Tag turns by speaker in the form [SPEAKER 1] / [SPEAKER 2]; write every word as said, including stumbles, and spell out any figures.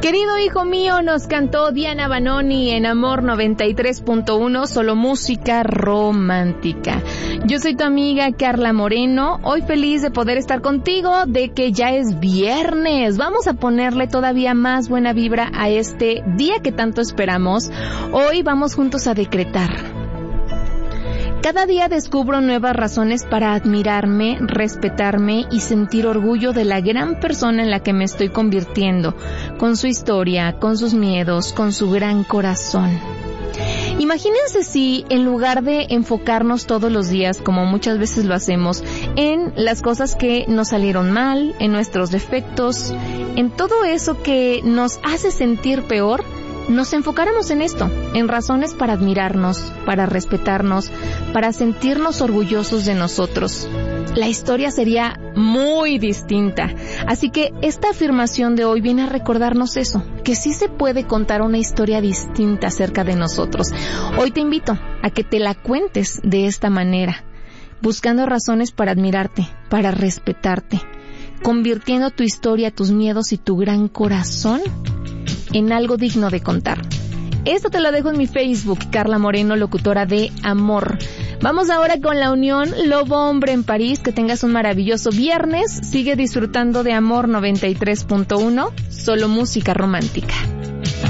[SPEAKER 1] Querido hijo mío, nos cantó Diana Banoni en Amor noventa y tres punto uno, solo música romántica. Yo soy tu amiga Carla Moreno, hoy feliz de poder estar contigo, de que ya es viernes. Vamos a ponerle todavía más buena vibra a este día que tanto esperamos. Hoy vamos juntos a decretar. Cada día descubro nuevas razones para admirarme, respetarme y sentir orgullo de la gran persona en la que me estoy convirtiendo, con su historia, con sus miedos, con su gran corazón. Imagínense si, en lugar de enfocarnos todos los días, como muchas veces lo hacemos, en las cosas que nos salieron mal, en nuestros defectos, en todo eso que nos hace sentir peor, nos enfocáramos en esto, en razones para admirarnos, para respetarnos, para sentirnos orgullosos de nosotros. La historia sería muy distinta. Así que esta afirmación de hoy viene a recordarnos eso, que sí se puede contar una historia distinta acerca de nosotros. Hoy te invito a que te la cuentes de esta manera, buscando razones para admirarte, para respetarte, convirtiendo tu historia, tus miedos y tu gran corazón en algo digno de contar. Esto te lo dejo en mi Facebook, Carla Moreno, locutora de Amor. Vamos ahora con la unión Lobo Hombre en París. Que tengas un maravilloso viernes. Sigue disfrutando de Amor noventa y tres punto uno, solo música romántica.